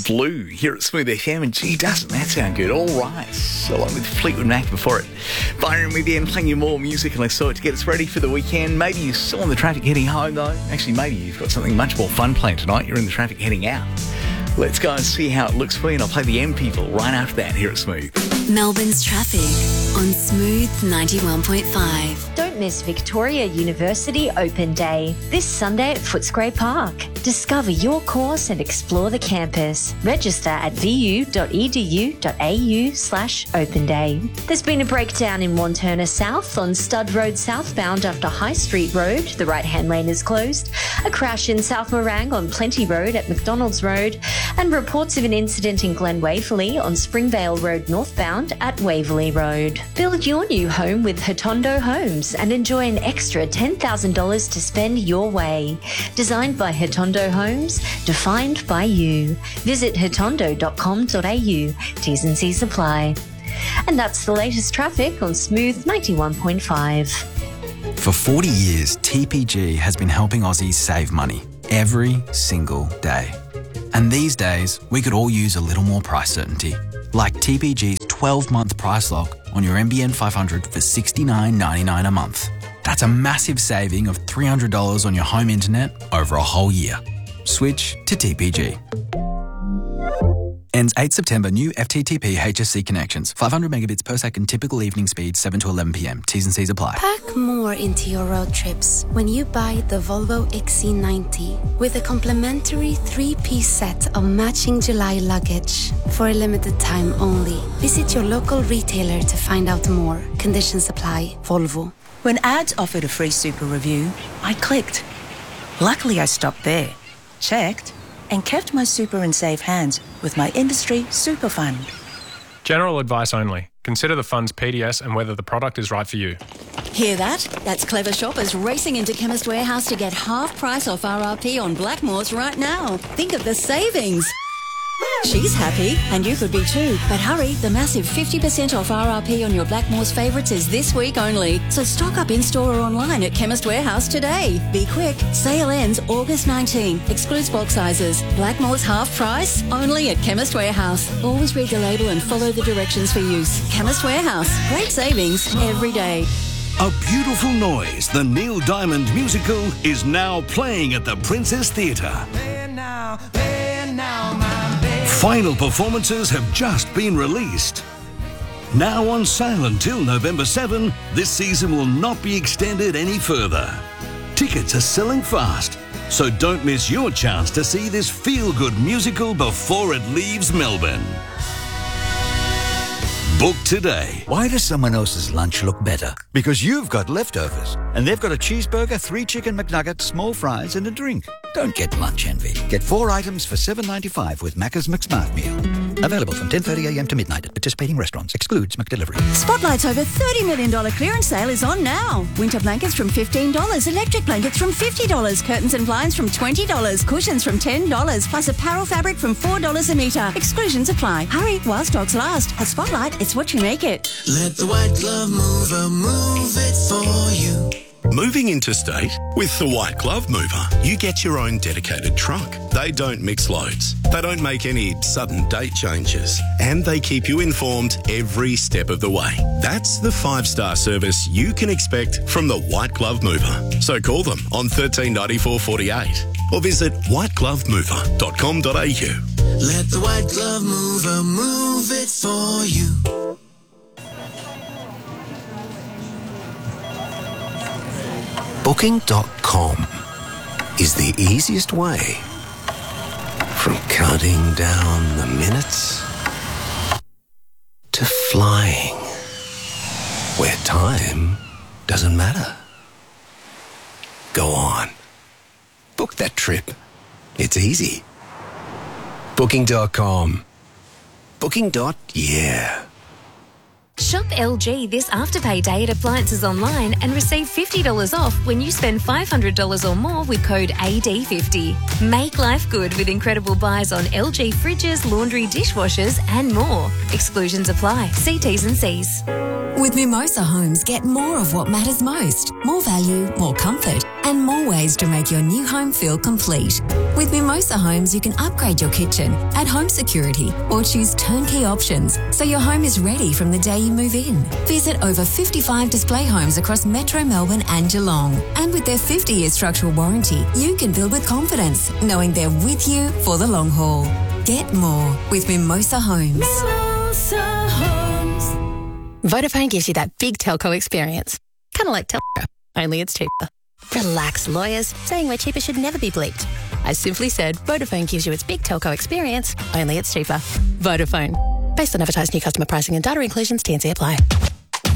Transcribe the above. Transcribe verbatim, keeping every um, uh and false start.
Blue here at Smooth F M, and gee, doesn't that sound good? All right, along with Fleetwood Mac before it. Byron with you and playing you more music, and I saw it to get us ready for the weekend. Maybe you're still on the traffic heading home, though. Actually, maybe you've got something much more fun planned tonight. You're in the traffic heading out. Let's go and see how it looks for you, and I'll play the M People right after that here at Smooth. Melbourne's traffic on Smooth ninety-one point five. Don't miss Victoria University Open Day this Sunday at Footscray Park. Discover your course and explore the campus. Register at vu.edu.au slash open day. There's been a breakdown in Wantirna South on Stud Road southbound after High Street Road. The right-hand lane is closed. A crash in South Morang on Plenty Road at McDonald's Road. And reports of an incident in Glen Waverley on Springvale Road northbound at Waverley Road. Build your new home with Hotondo Homes and enjoy an extra ten thousand dollars to spend your way. Designed by Hotondo Homes, defined by you. Visit hotondo dot com dot a u. T's and C's apply. And that's the latest traffic on Smooth ninety-one point five. For forty years, T P G has been helping Aussies save money every single day. And these days, we could all use a little more price certainty. Like T P G's twelve-month price lock on your N B N five hundred for sixty-nine ninety-nine a month. That's a massive saving of three hundred dollars on your home internet over a whole year. Switch to T P G. Ends eighth September. New F T T P H S C connections. five hundred megabits per second. Typical evening speed seven to eleven p m. T's and C's apply. Pack more into your road trips when you buy the Volvo X C ninety with a complimentary three-piece set of matching July luggage for a limited time only. Visit your local retailer to find out more. Conditions apply. Volvo. When ads offered a free super review, I clicked. Luckily, I stopped there, checked, and kept my super in safe hands with my industry super fund. General advice only. Consider the fund's P D S and whether the product is right for you. Hear that? That's clever shoppers racing into Chemist Warehouse to get half price off R R P on Blackmores right now. Think of the savings. She's happy, and you could be too. But hurry, the massive fifty percent off R R P on your Blackmores favourites is this week only. So stock up in-store or online at Chemist Warehouse today. Be quick. Sale ends August nineteenth. Excludes bulk sizes. Blackmores half price? Only at Chemist Warehouse. Always read the label and follow the directions for use. Chemist Warehouse. Great savings every day. A Beautiful Noise, the Neil Diamond musical, is now playing at the Princess Theatre. Final performances have just been released. Now on sale until November seventh, this season will not be extended any further. Tickets are selling fast, so don't miss your chance to see this feel-good musical before it leaves Melbourne. Book today. Why does someone else's lunch look better? Because you've got leftovers, and they've got a cheeseburger, three chicken McNuggets, small fries, and a drink. Don't get lunch envy. Get four items for seven ninety-five with Macca's McSmart Meal. Available from ten thirty a m to midnight at participating restaurants. Excludes McDelivery. Spotlight's over thirty million dollars clearance sale is on now. Winter blankets from fifteen dollars, electric blankets from fifty dollars, curtains and blinds from twenty dollars, cushions from ten dollars, plus apparel fabric from four dollars a metre. Exclusions apply. Hurry while stocks last. At Spotlight, it's what you make it. Let the White Glove Mover move it for you. Moving interstate? With the White Glove Mover, you get your own dedicated truck. They don't mix loads. They don't make any sudden date changes. And they keep you informed every step of the way. That's the five-star service you can expect from the White Glove Mover. So call them on thirteen ninety-four forty-eight or visit white glove mover dot com dot a u. Let the White Glove Mover move it for you. Booking dot com is the easiest way from counting down the minutes to flying where time doesn't matter. Go on. Book that trip. It's easy. Booking dot com. Booking. Yeah. Shop L G this Afterpay Day at Appliances Online and receive fifty dollars off when you spend five hundred dollars or more with code A D fifty. Make life good with incredible buys on L G fridges, laundry, dishwashers and more. Exclusions apply. See T's and C's. With Mimosa Homes, get more of what matters most. More value, more comfort, and more ways to make your new home feel complete. With Mimosa Homes, you can upgrade your kitchen, add home security, or choose turnkey options so your home is ready from the day you move in. Visit over fifty-five display homes across Metro Melbourne and Geelong. And with their fifty-year structural warranty, you can build with confidence, knowing they're with you for the long haul. Get more with Mimosa Homes. Mimosa Homes. Vodafone gives you that big telco experience. Kind of like Telco, only it's cheaper. Relax, lawyers. Saying we're cheaper should never be bleeped. I simply said Vodafone gives you its big telco experience, only it's cheaper. Vodafone. Based on advertised new customer pricing and data inclusions, T and C apply.